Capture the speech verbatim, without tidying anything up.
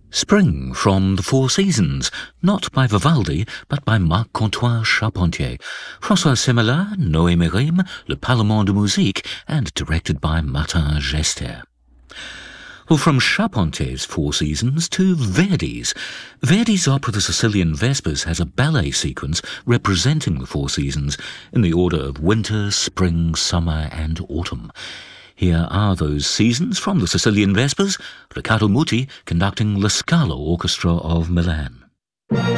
Spring from the Four Seasons, not by Vivaldi, but by Marc-Antoine Charpentier. François Semelin, Noé Mérim, Le Parlement de Musique, and directed by Martin Gester. Well, from Charpentier's Four Seasons to Verdi's. Verdi's opera The Sicilian Vespers has a ballet sequence representing the Four Seasons in the order of winter, spring, summer and autumn. Here are those seasons from The Sicilian Vespers, Riccardo Muti conducting La Scala Orchestra of Milan.